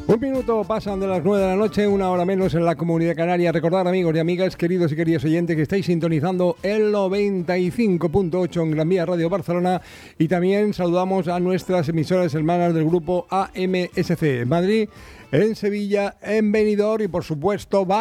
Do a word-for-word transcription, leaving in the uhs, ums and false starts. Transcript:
Un minuto pasan de las nueve de la noche, una hora menos en la Comunidad Canaria. Recordad, amigos y amigas, queridos y queridas oyentes, que estáis sintonizando el noventa y cinco punto ocho en Gran Vía Radio Barcelona, y también saludamos a nuestras emisoras hermanas del grupo A M S C en Madrid, en Sevilla, en Benidorm y por supuesto